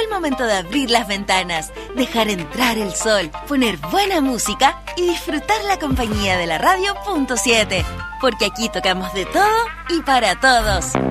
el momento de abrir las ventanas, dejar entrar el sol, poner buena música y disfrutar la compañía de la radio .7, porque aquí tocamos de todo y para todos.